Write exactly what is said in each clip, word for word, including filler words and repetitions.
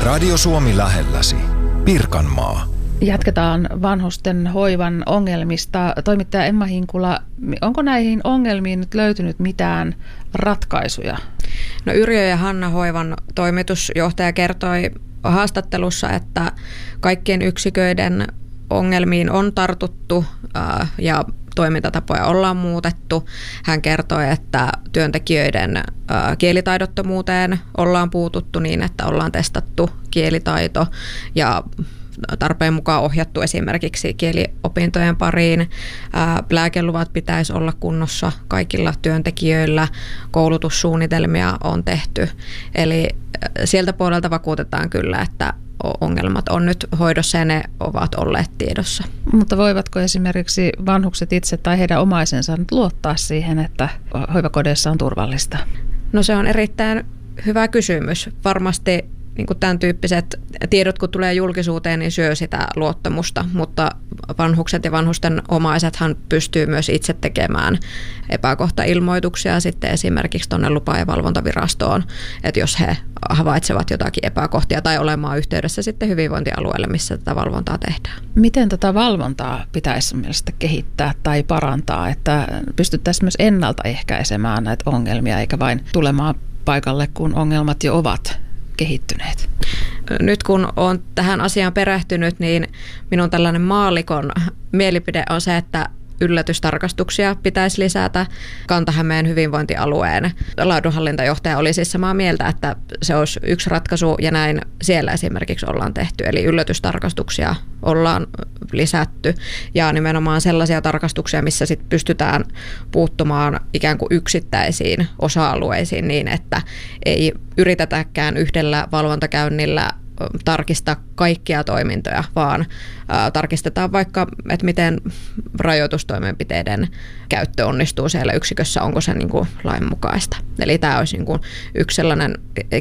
Radio Suomi lähelläsi. Pirkanmaa. Jatketaan vanhusten hoivan ongelmista. Toimittaja Emma Hinkula, onko näihin ongelmiin nyt löytynyt mitään ratkaisuja? No Yrjö ja Hanna Hoivan toimitusjohtaja kertoi haastattelussa, että kaikkien yksiköiden ongelmiin on tartuttu äh, ja toimintatapoja ollaan muutettu. Hän kertoi, että työntekijöiden äh, kielitaidottomuuteen ollaan puututtu niin, että ollaan testattu kielitaito ja tarpeen mukaan ohjattu esimerkiksi kieliopintojen pariin. Ää, lääkeluvat pitäisi olla kunnossa kaikilla työntekijöillä. Koulutussuunnitelmia on tehty. Eli sieltä puolelta vakuutetaan kyllä, että ongelmat on nyt hoidossa ja ne ovat olleet tiedossa. Mutta voivatko esimerkiksi vanhukset itse tai heidän omaisensa nyt luottaa siihen, että hoivakodeissa on turvallista? No se on erittäin hyvä kysymys. Varmasti niin kuin tämän tyyppiset tiedot, kun tulee julkisuuteen, niin syö sitä luottamusta, mutta vanhukset ja vanhusten omaisethan pystyy myös itse tekemään epäkohtailmoituksia sitten esimerkiksi tuonne lupa- ja valvontavirastoon, että jos he havaitsevat jotakin epäkohtia tai olemaan yhteydessä sitten hyvinvointialueelle, missä tätä valvontaa tehdään. Miten tätä valvontaa pitäisi mielestäni kehittää tai parantaa, että pystyttäisiin myös ennaltaehkäisemään näitä ongelmia, eikä vain tulemaan paikalle, kun ongelmat jo ovat kehittyneet? Nyt kun olen tähän asiaan perehtynyt, niin minun tällainen maallikon mielipide on se, että yllätystarkastuksia pitäisi lisätä. Kanta-Hämeen hyvinvointialueen laadunhallintajohtaja oli siis samaa mieltä, että se olisi yksi ratkaisu ja näin siellä esimerkiksi ollaan tehty. Eli yllätystarkastuksia ollaan lisätty ja nimenomaan sellaisia tarkastuksia, missä sit pystytään puuttumaan ikään kuin yksittäisiin osa-alueisiin niin, että ei yritetäkään yhdellä valvontakäynnillä tarkistaa kaikkia toimintoja, vaan ä, tarkistetaan vaikka, että miten rajoitustoimenpiteiden käyttö onnistuu siellä yksikössä, onko se niin kuin lainmukaista. Eli tämä olisi niin kuin yksi sellainen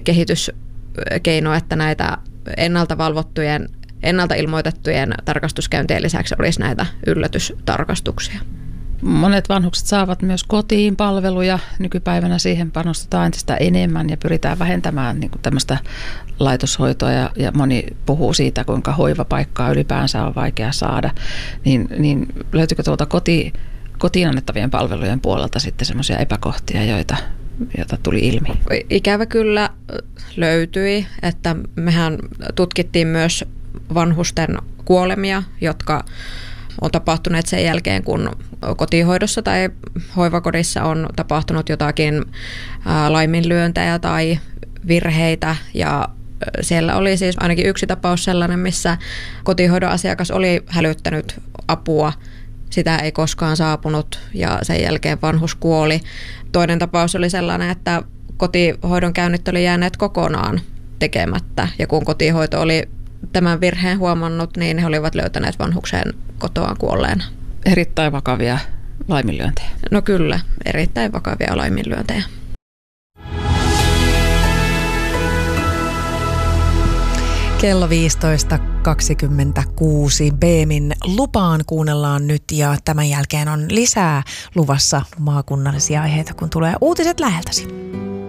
kehityskeino, että näitä ennalta valvottujen, ennalta ilmoitettujen tarkastuskäyntien lisäksi olisi näitä yllätystarkastuksia. Monet vanhukset saavat myös kotiin palveluja. Nykypäivänä siihen panostetaan entistä enemmän ja pyritään vähentämään niin kuin tämmöistä laitoshoitoa ja, ja moni puhuu siitä, kuinka hoivapaikkaa ylipäänsä on vaikea saada. Niin, niin löytyykö tuolta koti, kotiin annettavien palvelujen puolelta sitten semmoisia epäkohtia, joita, joita tuli ilmi? Ikävä kyllä löytyi, että mehän tutkittiin myös vanhusten kuolemia, jotka on tapahtuneet sen jälkeen, kun kotihoidossa tai hoivakodissa on tapahtunut jotakin laiminlyöntejä tai virheitä. Ja siellä oli siis ainakin yksi tapaus sellainen, missä kotihoidon asiakas oli hälyttänyt apua. Sitä ei koskaan saapunut ja sen jälkeen vanhus kuoli. Toinen tapaus oli sellainen, että kotihoidon käynnit oli jääneet kokonaan tekemättä ja kun kotihoito oli tämän virheen huomannut, niin he olivat löytäneet vanhuksen kotoaan kuolleena. Erittäin vakavia laiminlyöntejä. No kyllä, erittäin vakavia laiminlyöntejä. Kello viisitoista kaksikymmentäkuusi. Beemin Lupaan kuunnellaan nyt ja tämän jälkeen on lisää luvassa maakunnallisia aiheita, kun tulee uutiset läheltäsi.